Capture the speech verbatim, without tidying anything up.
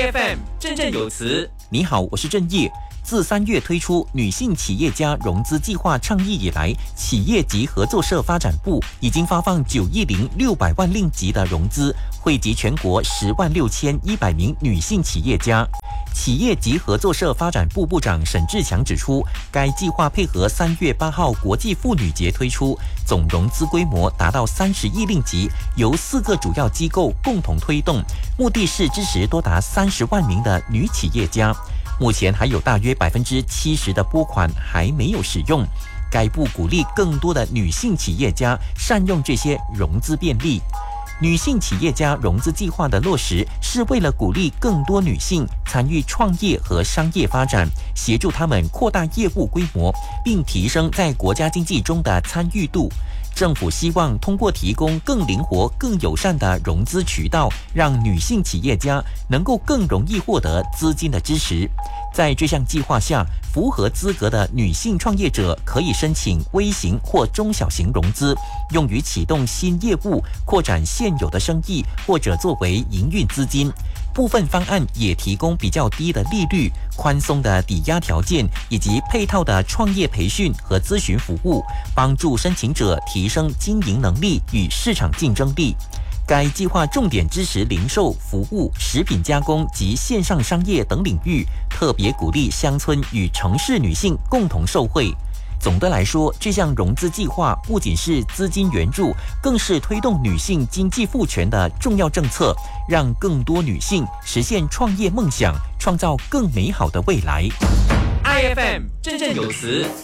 I F M 振振有词。 你好，我是郑业。自三月推出女性企业家融资计划倡议以来，企业及合作社发展部已经发放九亿零六百万令吉的融资，惠及全国十万六千一百名女性企业家。企业及合作社发展部部长沈志强指出，该计划配合三月八号国际妇女节推出，总融资规模达到三十亿令吉，由四个主要机构共同推动，目的是支持多达三十万名的女企业家。目前还有大约百分之七十的拨款还没有使用，该部鼓励更多的女性企业家善用这些融资便利。女性企业家融资计划的落实是为了鼓励更多女性参与创业和商业发展，协助她们扩大业务规模，并提升在国家经济中的参与度。政府希望通过提供更灵活、更友善的融资渠道，让女性企业家能够更容易获得资金的支持。在这项计划下，符合资格的女性创业者可以申请微型或中小型融资，用于启动新业务、扩展现有的生意，或者作为营运资金。部分方案也提供比较低的利率、宽松的抵押条件以及配套的创业培训和咨询服务，帮助申请者提升经营能力与市场竞争力。该计划重点支持零售、服务、食品加工及线上商业等领域，特别鼓励乡村与城市女性共同受惠。总的来说，这项融资计划不仅是资金援助，更是推动女性经济赋权的重要政策，让更多女性实现创业梦想，创造更美好的未来。 I F M 振振有词。